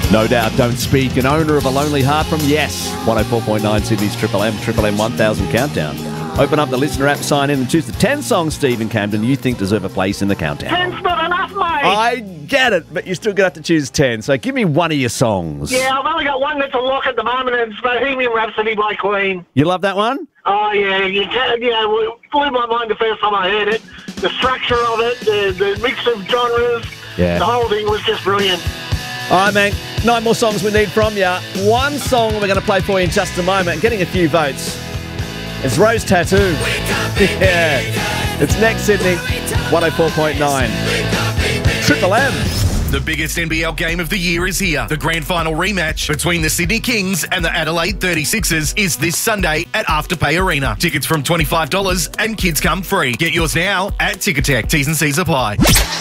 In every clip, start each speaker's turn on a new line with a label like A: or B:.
A: No Doubt, Don't Speak, an owner of a lonely heart from Yes. 104.9 Sydney's Triple M 1000 Countdown. Open up the listener app, sign in and choose the 10 songs, Stephen Camden, you think deserve a place in the countdown.
B: 10's not enough, mate.
A: I get it, but you're still going to have to choose 10. So give me one of your songs.
B: Yeah, I've only got one that's a lock at the moment, and it's Bohemian Rhapsody by Queen.
A: You love that one?
B: Oh, yeah, it blew my mind the first time I heard it. The structure of it, the mix of genres, the whole thing was just brilliant.
A: All right, man. 9 more songs we need from you. One song we're going to play for you in just a moment. Getting a few votes. It's Rose Tattoo. Yeah. It's next, Sydney. 104.9. Triple M.
C: The biggest NBL game of the year is here. The grand final rematch between the Sydney Kings and the Adelaide 36ers is this Sunday at Afterpay Arena. Tickets from $25 and kids come free. Get yours now at Ticketek. T's and C's apply.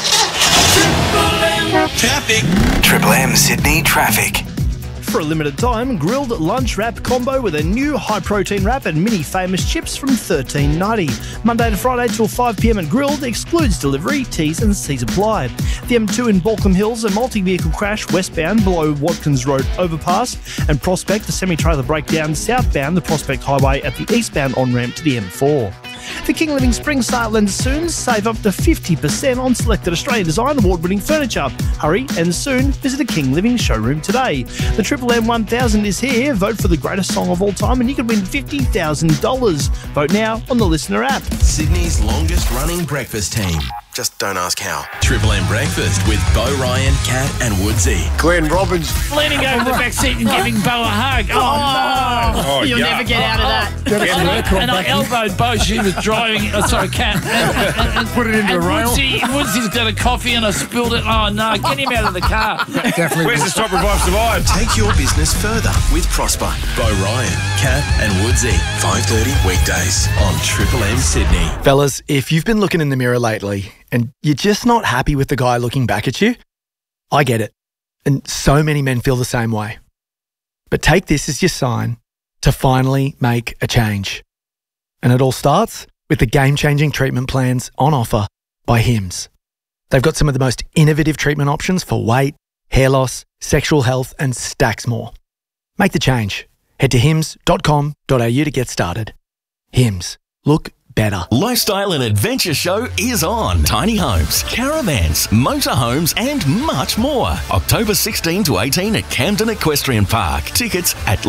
D: Traffic. Triple M Sydney traffic.
E: For a limited time, grilled lunch wrap combo with a new high-protein wrap and mini famous chips from $13.90. Monday to Friday till 5 p.m. at Grilled, excludes delivery, T's and C's apply. The M2 in Balcombe Hills, a multi-vehicle crash westbound below Watkins Road overpass, and Prospect, a semi-trailer breakdown southbound the Prospect Highway at the eastbound on-ramp to the M4. For King Living Spring Sale and soon, save up to 50% on selected Australian Design Award-winning furniture. Hurry and soon visit a King Living showroom today. The Triple M 1000 is here. Vote for the greatest song of all time and you could win $50,000. Vote now on the Listener app.
D: Sydney's longest running breakfast team. Just don't ask how. Triple M Breakfast with Bo Ryan, Kat and Woodsy.
F: Glenn Robbins.
G: Leaning over the back seat and giving Bo a hug. Oh, no.
H: You'll never get out of that.
G: And I elbowed Bo. She was driving. Kat. And
F: put it into a rail.
G: Woodsy's got a coffee and I spilled it. Oh, no. Get him out of the car.
F: Definitely. Where's the Stop Revive Survive?
D: Take your business further with Prosper. Bo Ryan, Kat and Woodsy. 5:30 weekdays on Triple M Sydney.
I: Fellas, if you've been looking in the mirror lately and you're just not happy with the guy looking back at you, I get it. And so many men feel the same way. But take this as your sign to finally make a change. And it all starts with the game-changing treatment plans on offer by Hims. They've got some of the most innovative treatment options for weight, hair loss, sexual health, and stacks more. Make the change. Head to hims.com.au to get started. Hims. Look better.
J: Lifestyle and Adventure Show is on. Tiny homes, caravans, motorhomes and much more. October 16 to 18 at Camden Equestrian Park. Tickets at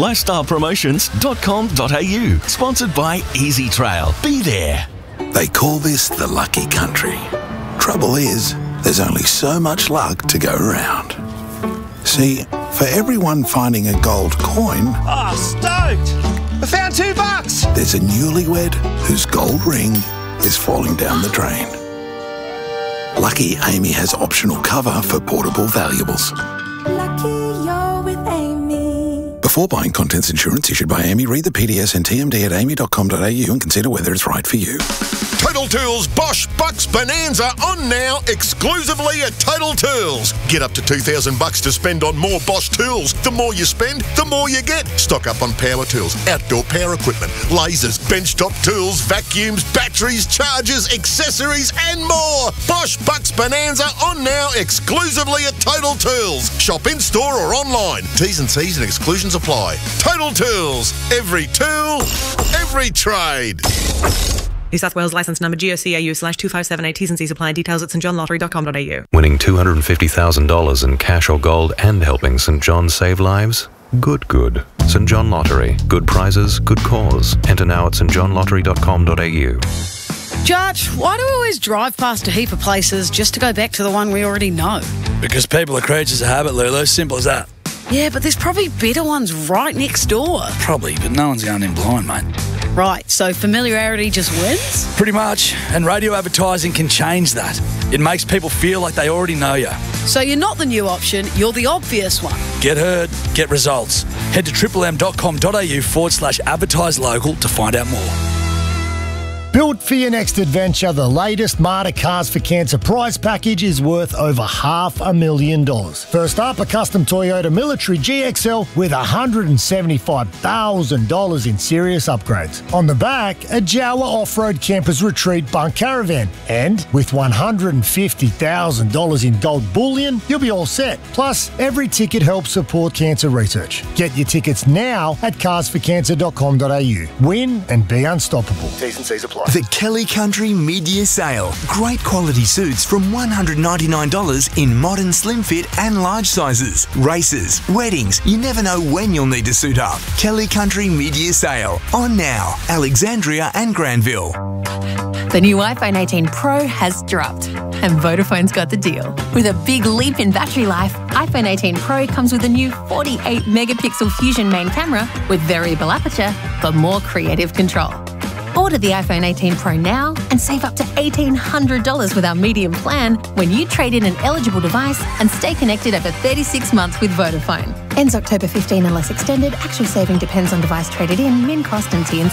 J: lifestylepromotions.com.au. Sponsored by Easy Trail. Be there.
K: They call this the lucky country. Trouble is, there's only so much luck to go around. See, for everyone finding a gold coin...
L: Oh, stoked! I found $2!
K: There's a newlywed whose gold ring is falling down the drain. Lucky Amy has optional cover for portable valuables.
M: Lucky you're with Amy.
K: Before buying contents insurance issued by Amy, read the PDS and TMD at amy.com.au and consider whether it's right for you.
N: Total Tools Bosch Bucks Bonanza on now exclusively at Total Tools. Get up to $2,000 to spend on more Bosch tools. The more you spend, the more you get. Stock up on power tools, outdoor power equipment, lasers, benchtop tools, vacuums, batteries, chargers, accessories and more. Bosch Bucks Bonanza on now exclusively at Total Tools. Shop in store or online. T's and C's and exclusions apply. Total Tools. Every tool, every trade.
O: New South Wales licence number GOCAU/2578. T's and C's apply. Details at stjohnlottery.com.au.
P: Winning $250,000 in cash or gold and helping St John save lives? Good. St John Lottery. Good prizes, good cause. Enter now at stjohnlottery.com.au.
H: Judge, why do we always drive past a heap of places just to go back to the one we already know?
Q: Because people are creatures of habit, Lulu. Simple as that.
H: Yeah, but there's probably better ones right next door.
Q: Probably, but no one's going in blind, mate.
H: Right, so familiarity just wins?
Q: Pretty much, and radio advertising can change that. It makes people feel like they already know you.
H: So you're not the new option, you're the obvious one.
Q: Get heard, get results. Head to triplem.com.au/advertise local to find out more.
R: Built for your next adventure, the latest Marta Cars for Cancer prize package is worth over $500,000. First up, a custom Toyota Military GXL with $175,000 in serious upgrades. On the back, a Jawa Off-Road Campers Retreat Bunk Caravan. And with $150,000 in gold bullion, you'll be all set. Plus, every ticket helps support cancer research. Get your tickets now at carsforcancer.com.au. Win and be unstoppable. T's and C's apply.
S: The Kelly Country Mid-Year Sale. Great quality suits from $199 in modern slim fit and large sizes. Races, weddings, you never know when you'll need to suit up. Kelly Country Mid-Year Sale. On now, Alexandria and Granville.
T: The new iPhone 18 Pro has dropped, and Vodafone's got the deal. With a big leap in battery life, iPhone 18 Pro comes with a new 48-megapixel Fusion main camera with variable aperture for more creative control. Order the iPhone 18 Pro now and save up to $1,800 with our medium plan when you trade in an eligible device and stay connected over 36 months with Vodafone. Ends October 15 unless extended. Actual saving depends on device traded in, min cost and T&C